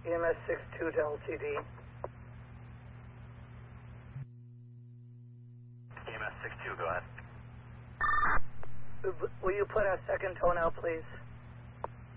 EMS 62 to LTD. EMS 62, go ahead. Will you put a second tone out, please?